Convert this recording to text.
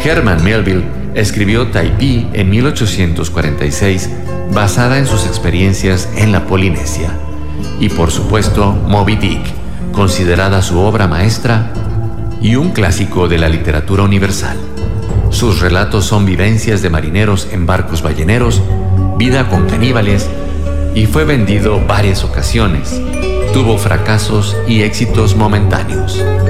Herman Melville escribió Typee en 1846, basada en sus experiencias en la Polinesia. Y por supuesto, Moby Dick, considerada su obra maestra y un clásico de la literatura universal. Sus relatos son vivencias de marineros en barcos balleneros, vida con caníbales, y fue vendido varias ocasiones. Tuvo fracasos y éxitos momentáneos.